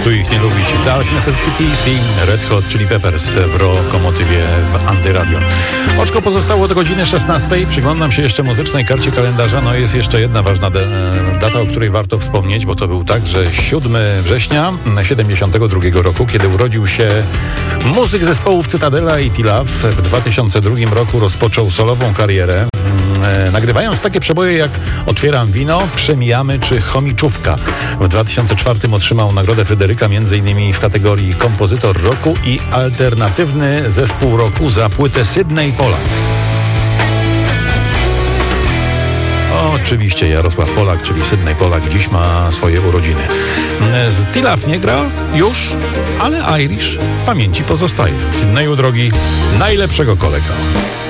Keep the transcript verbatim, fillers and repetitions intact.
Kto ich nie lubić? Dark Necessity, Red Hot Chili Peppers w Lokomotywie w Antyradio. Oczko pozostało do godziny szesnastej. Przyglądam się jeszcze muzycznej karcie kalendarza. No jest jeszcze jedna ważna de- data, o której warto wspomnieć, bo to był także siódmego września siedemdziesiątego drugiego roku, kiedy urodził się muzyk zespołów Cytadela i T-Love. W dwa tysiące drugim roku rozpoczął solową karierę, e, nagrywając takie przeboje jak Otwieram wino, Przemijamy czy Chomiczówka. W dwa tysiące czwartym otrzymał nagrodę Fryderyka m.in. w kategorii kompozytor roku i alternatywny zespół roku za płytę Sydney Polak. Oczywiście Jarosław Polak, czyli Sydney Polak, dziś ma swoje urodziny. Z T-Love nie gra już, ale Irish w pamięci pozostaje. Sydneyu drogi, najlepszego kolega.